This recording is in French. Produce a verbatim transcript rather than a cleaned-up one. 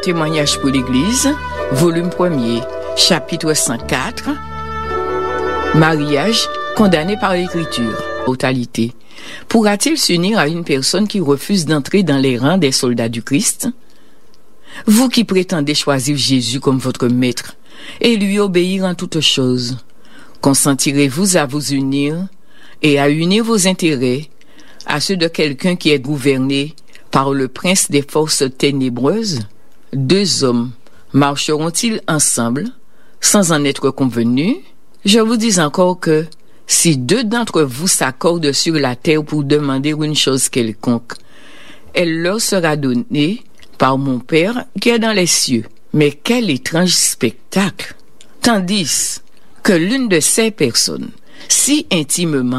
témoignage pour l'Église, volume premier, chapitre cent quatre, mariage condamné par l'Écriture, totalité. Pourra-t-il s'unir à une personne qui refuse d'entrer dans les rangs des soldats du Christ? Vous qui prétendez choisir Jésus comme votre maître et lui obéir en toutes choses, consentirez-vous à vous unir et à unir vos intérêts à ceux de quelqu'un qui est gouverné par le prince des forces ténébreuses? Deux hommes marcheront-ils ensemble sans en être convenus? Je vous dis encore que si deux d'entre vous s'accordent sur la terre pour demander une chose quelconque, elle leur sera donnée par mon Père qui est dans les cieux. Mais quel étrange spectacle! Tandis que l'une de ces personnes, si intimement